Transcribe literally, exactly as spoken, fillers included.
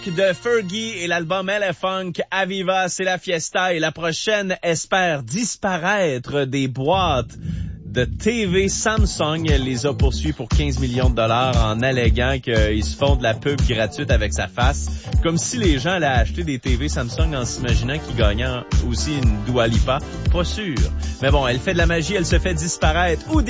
De Fergie et l'album Elefunk, Aviva, c'est la fiesta et la prochaine espère disparaître des boîtes de T V Samsung. Elle les a poursuivis pour quinze millions de dollars en alléguant qu'ils se font de la pub gratuite avec sa face. Comme si les gens allaient acheter des T V Samsung en s'imaginant qu'ils gagnaient aussi une Dua Lipa. Pas sûr. Mais bon, elle fait de la magie, elle se fait disparaître ou